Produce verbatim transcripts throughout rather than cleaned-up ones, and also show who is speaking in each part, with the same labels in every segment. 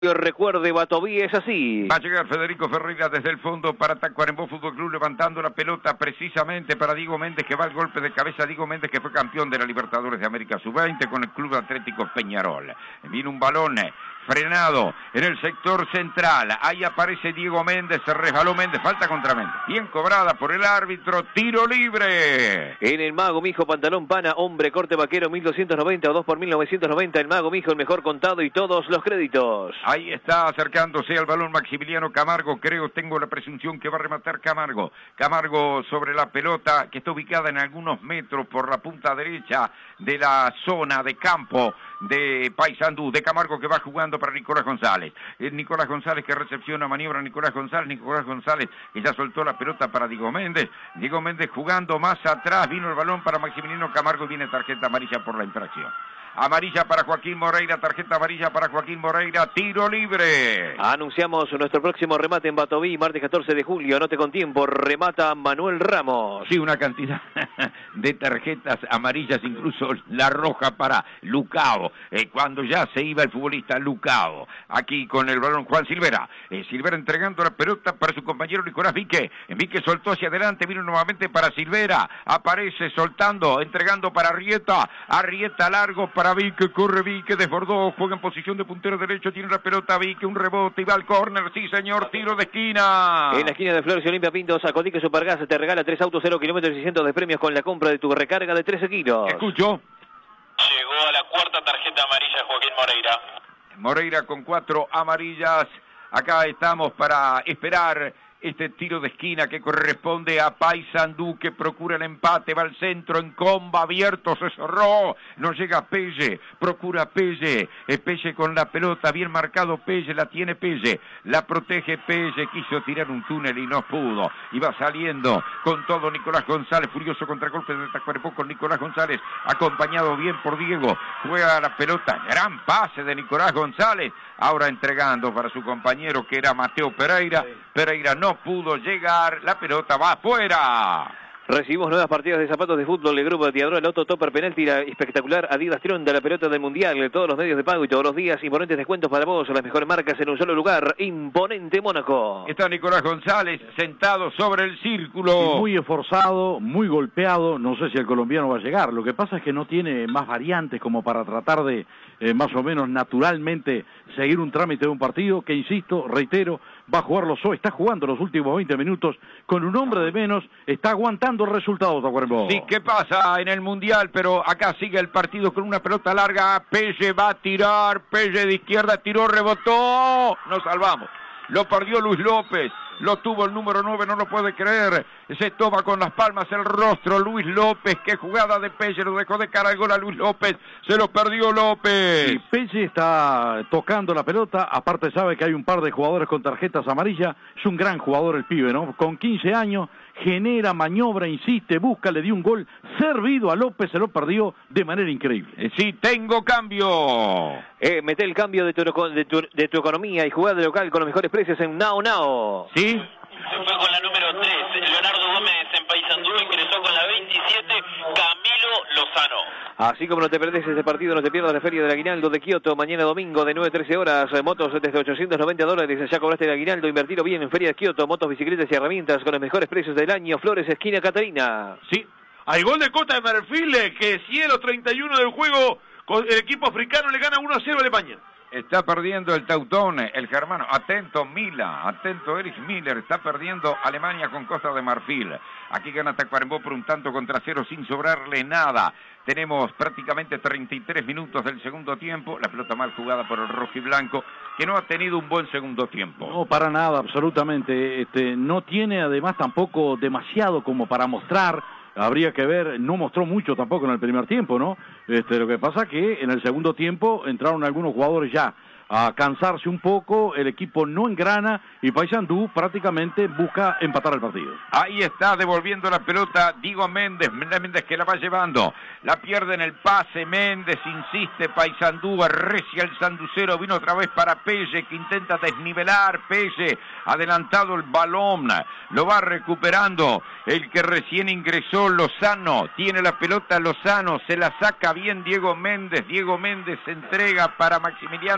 Speaker 1: Recuerde, Batoví es así.
Speaker 2: Va a llegar Federico Ferreira desde el fondo para Tacuarembó Fútbol Club, levantando la pelota precisamente para Diego Méndez, que va al golpe de cabeza. Diego Méndez, que fue campeón de la Libertadores de América sub veinte con el Club Atlético Peñarol. Viene un balón frenado en el sector central. Ahí aparece Diego Méndez, se resbaló Méndez, falta contra Méndez. Bien cobrada por el árbitro, tiro libre.
Speaker 1: En el Mago Mijo, pantalón pana, hombre, corte vaquero, mil doscientos noventa o dos por mil novecientos noventa. El Mago Mijo, el mejor contado y todos los créditos.
Speaker 2: Ahí está acercándose al balón Maximiliano Camargo, creo, tengo la presunción que va a rematar Camargo. Camargo sobre la pelota, que está ubicada en algunos metros por la punta derecha de la zona de campo de Paysandú, de Camargo, que va jugando para Nicolás González. Es Nicolás González que recepciona, maniobra Nicolás González, Nicolás González que ya soltó la pelota para Diego Méndez. Diego Méndez jugando más atrás, vino el balón para Maximiliano Camargo y viene tarjeta amarilla por la infracción. Amarilla para Joaquín Moreira, tarjeta amarilla para Joaquín Moreira, tiro libre.
Speaker 1: Anunciamos nuestro próximo remate en Batoví, martes catorce de julio, anote con tiempo, remata Manuel Ramos.
Speaker 2: Sí, una cantidad de tarjetas amarillas, incluso la roja para Lucao, eh, cuando ya se iba el futbolista Lucao. Aquí con el balón Juan Silvera, eh, Silvera entregando la pelota para su compañero Nicolás Vique. Vique soltó hacia adelante, vino nuevamente para Silvera, aparece soltando, entregando para Arrieta, Arrieta largo para Para Vique, corre Vique, desbordó, juega en posición de puntero derecho, tiene la pelota Vique, un rebote y va al córner, sí señor, tiro de esquina.
Speaker 1: En la esquina de Flores y Olimpia Pintos, Acotique Supergas te regala tres autos, cero kilómetros y seiscientos de premios con la compra de tu recarga de trece kilos.
Speaker 2: Escucho.
Speaker 3: Llegó a la cuarta tarjeta amarilla Joaquín Moreira.
Speaker 2: Moreira con cuatro amarillas, acá estamos para esperar este tiro de esquina que corresponde a Paysandú, que procura el empate, va al centro en comba, abierto, se cerró, no llega Pelle, procura Pelle, Pelle con la pelota, bien marcado Pelle, la tiene Pelle, la protege Pelle, quiso tirar un túnel y no pudo, y va saliendo con todo Nicolás González, furioso contragolpe de Tacuarembó con Nicolás González, acompañado bien por Diego, juega la pelota, gran pase de Nicolás González, ahora entregando para su compañero que era Mateo Pereira, Pereira no pudo llegar, la pelota va afuera.
Speaker 1: Recibimos nuevas partidas de zapatos de fútbol del grupo de Teatro, Auto Topper, penalti, la espectacular Adidas Tron de la pelota del Mundial, todos los medios de pago y todos los días, imponentes descuentos para vos, las mejores marcas en un solo lugar, Imponente Mónaco.
Speaker 2: Está Nicolás González sentado sobre el círculo.
Speaker 4: Y muy esforzado, muy golpeado, no sé si el colombiano va a llegar, lo que pasa es que no tiene más variantes como para tratar de eh, más o menos naturalmente seguir un trámite de un partido, que insisto, reitero, va a jugar los está jugando los últimos veinte minutos con un hombre de menos, está aguantando el resultado, Tacuarembó.
Speaker 2: Sí, ¿qué pasa en el Mundial? Pero acá sigue el partido con una pelota larga, Pelle va a tirar, Pelle de izquierda tiró, rebotó, nos salvamos. Lo perdió Luis López, lo tuvo el número nueve, no lo puede creer, se toma con las palmas el rostro Luis López, qué jugada de Pelle, lo dejó de cara al gol a Luis López, se lo perdió López.
Speaker 4: Y Pelle está tocando la pelota, aparte sabe que hay un par de jugadores con tarjetas amarillas, es un gran jugador el pibe, ¿no? Con quince años, genera, maniobra, insiste, busca, le dio un gol servido a López, se lo perdió de manera increíble.
Speaker 2: Eh, sí, tengo cambio.
Speaker 1: Eh, mete el cambio de tu, de, tu, de tu economía y jugá de local con los mejores precios en Now Now.
Speaker 2: ¿Sí?
Speaker 3: Se fue con la número tres, Leonardo Gómez en Paysandú, ingresó con la veintisiete, Camilo Lozano.
Speaker 1: Así como no te perdés este partido, no te pierdas la Feria del Aguinaldo de Kioto, mañana domingo de nueve a trece horas, motos desde ochocientos noventa dólares, ya cobraste el aguinaldo, invertirlo bien en Feria de Kioto, motos, bicicletas y herramientas con los mejores precios del año, Flores, esquina Catarina.
Speaker 5: Sí, hay gol de Costa de Marfil, que cielo treinta y uno del juego, el equipo africano le gana uno a cero a Alemania.
Speaker 2: Está perdiendo el Teutón, el germano. Atento Mila, atento Erich Miller. Está perdiendo Alemania con Costa de Marfil. Aquí gana Tacuarembó por un tanto contra cero sin sobrarle nada. Tenemos prácticamente treinta y tres minutos del segundo tiempo. La pelota mal jugada por el rojiblanco, que no ha tenido un buen segundo tiempo.
Speaker 4: No, para nada, absolutamente. Este, no tiene además tampoco demasiado como para mostrar. Habría que ver, no mostró mucho tampoco en el primer tiempo, ¿no? Este, lo que pasa que en el segundo tiempo entraron algunos jugadores ya a cansarse un poco, el equipo no engrana y Paysandú prácticamente busca empatar el partido.
Speaker 2: Ahí está devolviendo la pelota Diego Méndez, Méndez que la va llevando, la pierde en el pase, Méndez insiste, Paysandú, arrecia el sanducero, vino otra vez para Pelle que intenta desnivelar, Pelle adelantado el balón, lo va recuperando el que recién ingresó Lozano, tiene la pelota Lozano, se la saca bien Diego Méndez, Diego Méndez se entrega para Maximiliano Camargo,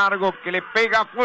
Speaker 2: largo que le pega fuerte.